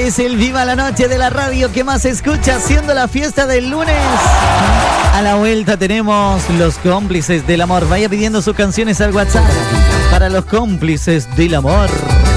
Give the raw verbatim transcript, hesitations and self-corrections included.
es el Viva la Noche de la radio que más se escucha, haciendo la fiesta del lunes. A la vuelta tenemos Los Cómplices del Amor. Vaya pidiendo sus canciones al WhatsApp para Los Cómplices del Amor.